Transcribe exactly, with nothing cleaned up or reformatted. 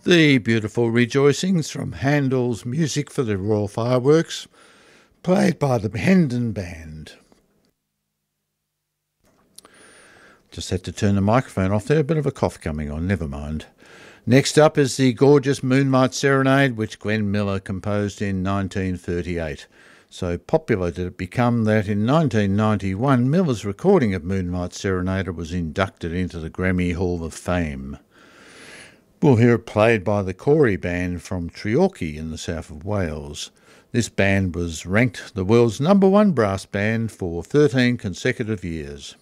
The beautiful rejoicings from Handel's Music for the Royal Fireworks, played by the Hendon Band. Just had to turn the microphone off there, a bit of a cough coming on, never mind. Next up is the gorgeous Moonlight Serenade, which Glenn Miller composed in nineteen thirty-eight. So popular did it become that in nineteen ninety-one, Miller's recording of Moonlight Serenade was inducted into the Grammy Hall of Fame. We'll hear it played by the Corey Band from Treorchy in the south of Wales. This band was ranked the world's number one brass band for thirteen consecutive years.